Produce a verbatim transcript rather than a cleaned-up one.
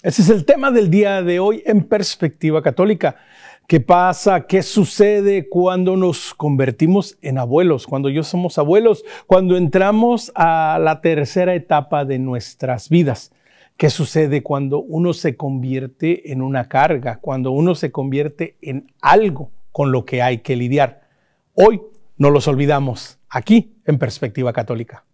Ese es el tema del día de hoy en Perspectiva Católica. ¿Qué pasa? ¿Qué sucede cuando nos convertimos en abuelos? Cuando ya somos abuelos, cuando entramos a la tercera etapa de nuestras vidas. ¿Qué sucede cuando uno se convierte en una carga? Cuando uno se convierte en algo con lo que hay que lidiar. Hoy no los olvidamos, aquí en Perspectiva Católica.